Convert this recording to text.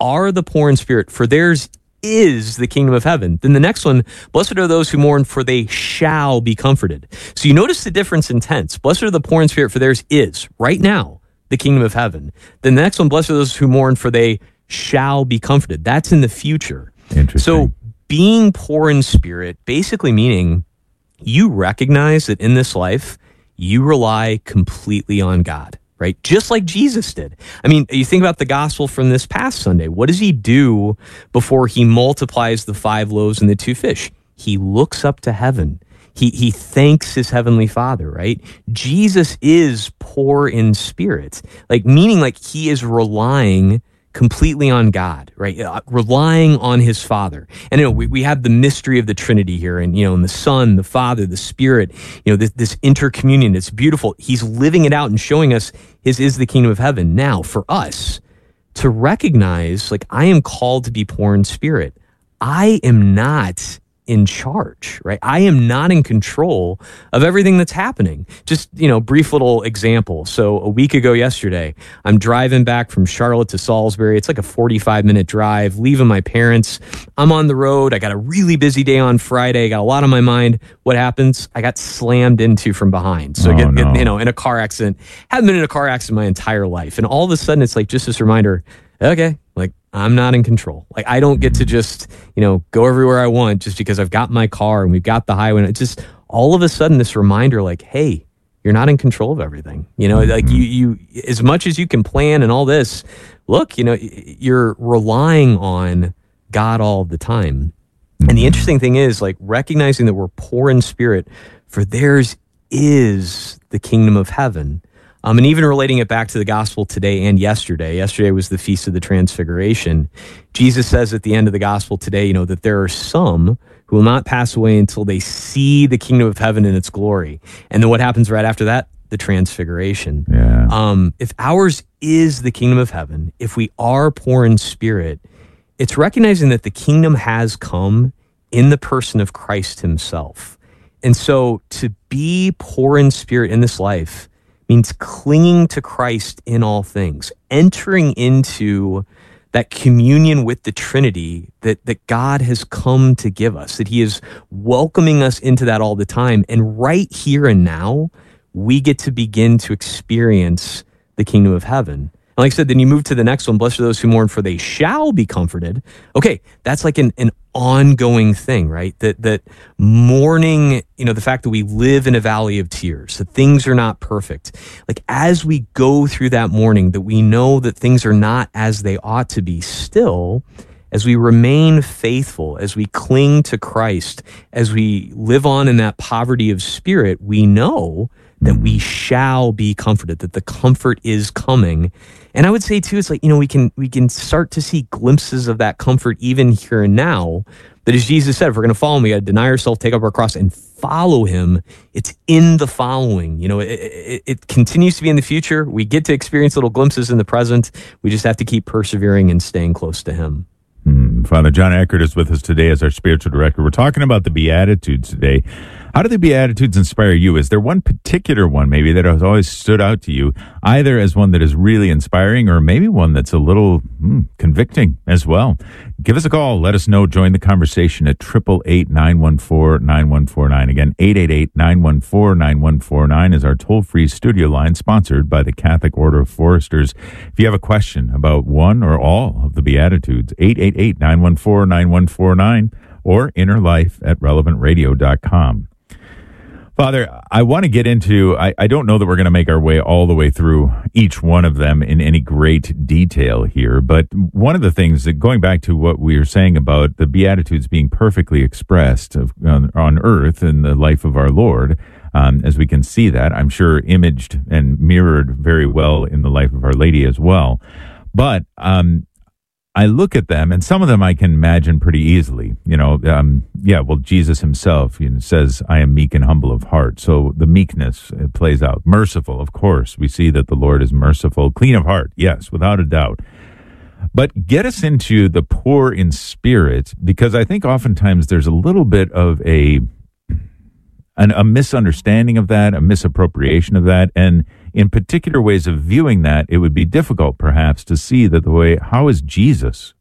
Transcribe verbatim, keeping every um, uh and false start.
are the poor in spirit, for theirs is the kingdom of heaven. Then the next one, blessed are those who mourn, for they shall be comforted. So you notice the difference in tense. Blessed are the poor in spirit, for theirs is, right now, the kingdom of heaven. Then the next one, blessed are those who mourn, for they shall be comforted. That's in the future. Interesting. So being poor in spirit, basically meaning you recognize that in this life, you rely completely on God. Right? Just like Jesus did. I mean, you think about the gospel from this past Sunday. What does he do before he multiplies the five loaves and the two fish? He looks up to heaven. He he thanks his heavenly Father, right? Jesus is poor in spirit, like meaning like he is relying completely on God, right? Uh, relying on his Father. And you know, we, we have the mystery of the Trinity here, and you know, and the Son, the Father, the Spirit, you know, this, this intercommunion. It's beautiful. He's living it out and showing us his is the kingdom of heaven. Now, for us to recognize, like, I am called to be poor in spirit. I am not in charge, right? I am not in control of everything that's happening. Just, you know, brief little example. So a week ago yesterday, I'm driving back from Charlotte to Salisbury. It's like a forty-five minute drive, leaving my parents. I'm on the road. I got a really busy day on Friday. I got a lot on my mind. What happens? I got slammed into from behind. So, oh, get, no. you know, in a car accident. Haven't been in a car accident my entire life. And all of a sudden, it's like just this reminder, okay, like, I'm not in control. Like, I don't get to just, you know, go everywhere I want just because I've got my car and we've got the highway. And it's just all of a sudden this reminder, like, hey, you're not in control of everything. You know, like you, you, as much as you can plan and all this, look, you know, you're relying on God all the time. And the interesting thing is, like, recognizing that we're poor in spirit, for theirs is the kingdom of heaven. Um, and even relating it back to the gospel today and yesterday. Yesterday was the Feast of the Transfiguration. Jesus says at the end of the gospel today, you know, that there are some who will not pass away until they see the kingdom of heaven in its glory. And then what happens right after that? The Transfiguration. Yeah. Um, if ours is the kingdom of heaven, if we are poor in spirit, it's recognizing that the kingdom has come in the person of Christ himself. And so to be poor in spirit in this life means clinging to Christ in all things, entering into that communion with the Trinity that, that God has come to give us, that he is welcoming us into that all the time. And right here and now, we get to begin to experience the kingdom of heaven. And like I said, then you move to the next one, blessed are those who mourn, for they shall be comforted. Okay, that's like an, an ongoing thing, right? That that mourning, you know, the fact that we live in a valley of tears, that things are not perfect. Like, as we go through that mourning, that we know that things are not as they ought to be, still, as we remain faithful, as we cling to Christ, as we live on in that poverty of spirit, we know that we shall be comforted, that the comfort is coming. And I would say too, it's like, you know, we can we can start to see glimpses of that comfort even here and now. That, as Jesus said, if we're going to follow him, we got to deny ourselves, take up our cross, and follow him. It's in the following. You know, it, it, it continues to be in the future. We get to experience little glimpses in the present. We just have to keep persevering and staying close to him. Hmm. Father John Eckert is with us today as our spiritual director. We're talking about the Beatitudes today. How do the Beatitudes inspire you? Is there one particular one maybe that has always stood out to you, either as one that is really inspiring or maybe one that's a little hmm, convicting as well? Give us a call. Let us know. Join the conversation at eight eight eight, nine one four, nine one four nine. Again, eight eight eight, nine one four, nine one four nine is our toll-free studio line, sponsored by the Catholic Order of Foresters. If you have a question about one or all of the Beatitudes, eight eight eight, nine one four, nine one four nine or innerlife at relevant radio dot com. Father, I want to get into, I, I don't know that we're going to make our way all the way through each one of them in any great detail here, but one of the things that, going back to what we were saying about the Beatitudes being perfectly expressed of, on, on earth in the life of our Lord, um, as we can see that, I'm sure imaged and mirrored very well in the life of Our Lady as well. But um I look at them, and some of them I can imagine pretty easily. You know, um, yeah, well, Jesus himself, you know, says, I am meek and humble of heart. So the meekness it plays out. Merciful, of course. We see that the Lord is merciful. Clean of heart, yes, without a doubt. But get us into the poor in spirit, because I think oftentimes there's a little bit of a an, a misunderstanding of that, a misappropriation of that, and in particular ways of viewing that, it would be difficult perhaps to see that the way, how is Jesus